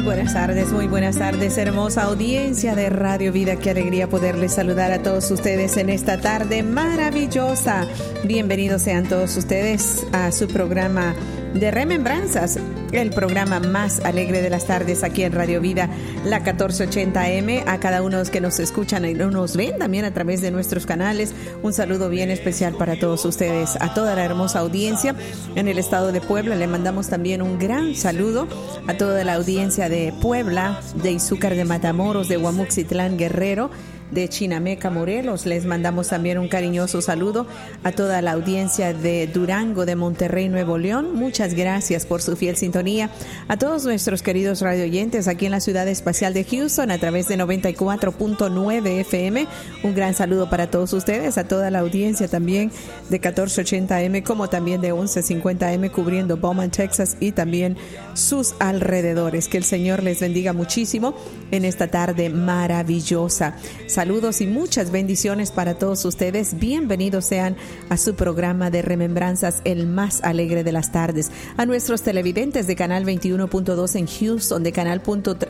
muy buenas tardes, hermosa audiencia de Radio Vida. Qué alegría poderles saludar a todos ustedes en esta tarde maravillosa. Bienvenidos sean todos ustedes a su programa de Remembranzas, el programa más alegre de las tardes aquí en Radio Vida, la 1480M. A cada uno de los que nos escuchan y nos ven también a través de nuestros canales, un saludo bien especial para todos ustedes, a toda la hermosa audiencia en el estado de Puebla. Le mandamos también un gran saludo a toda la audiencia de Puebla, de Izúcar de Matamoros, de Guamuxitlán, Guerrero, de Chinameca, Morelos. Les mandamos también un cariñoso saludo a toda la audiencia de Durango, de Monterrey, Nuevo León. Muchas gracias por su fiel sintonía. A todos nuestros queridos radioyentes aquí en la ciudad espacial de Houston a través de 94.9 FM. Un gran saludo para todos ustedes, a toda la audiencia también de 1480M, como también de 1150M, cubriendo Beaumont, Texas, y también sus alrededores. Que el Señor les bendiga muchísimo en esta tarde maravillosa. Saludos y muchas bendiciones para todos ustedes. Bienvenidos sean a su programa de Remembranzas, el más alegre de las tardes. A nuestros televidentes de canal 21.2 en Houston, de canal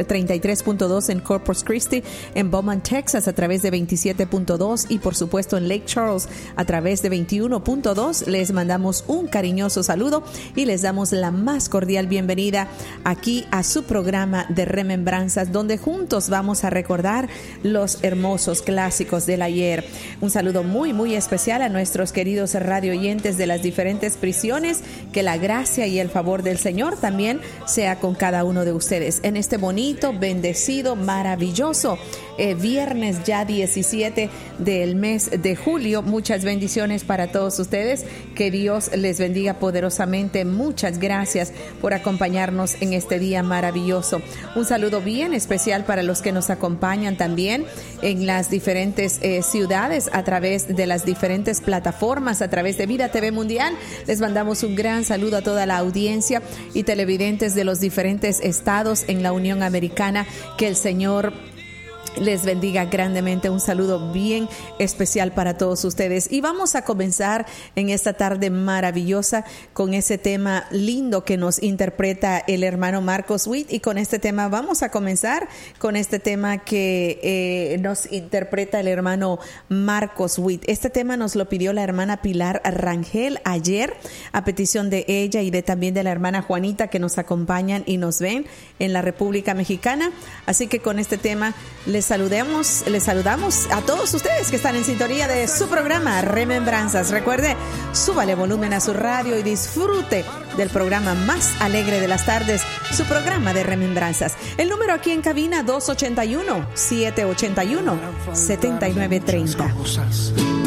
33.2 en Corpus Christi, en Beaumont, Texas, a través de 27.2, y por supuesto en Lake Charles a través de 21.2. Les mandamos un cariñoso saludo y les damos la más cordial bienvenida aquí a su programa de Remembranzas, donde juntos vamos a recordar los hermosos clásicos del ayer. Un saludo muy muy especial a nuestros queridos radio oyentes de las diferentes prisiones. Que la gracia y el favor del Señor también sea con cada uno de ustedes en este bonito, bendecido, maravilloso viernes ya 17 del mes de julio. Muchas bendiciones para todos ustedes. Que Dios les bendiga poderosamente. Muchas gracias por acompañarnos en este día maravilloso. Un saludo bien especial para los que nos acompañan también en las diferentes ciudades a través de las diferentes plataformas, a través de Vida TV Mundial. Les mandamos un gran saludo a toda la audiencia y televidentes de los diferentes estados en la Unión Americana. Que el Señor les bendiga grandemente. Un saludo bien especial para todos ustedes. Y vamos a comenzar en esta tarde maravillosa con ese tema lindo que nos interpreta el hermano Marcos Witt. Y con este tema vamos a comenzar con este tema que nos interpreta el hermano Marcos Witt. Este tema nos lo pidió la hermana Pilar Rangel ayer, a petición de ella y también de la hermana Juanita, que nos acompañan y nos ven en la República Mexicana. Así que con este tema les saludamos a todos ustedes que están en sintonía de su programa Remembranzas. Recuerde, súbale volumen a su radio y disfrute del programa más alegre de las tardes, su programa de Remembranzas. El número aquí en cabina 281-781-7930.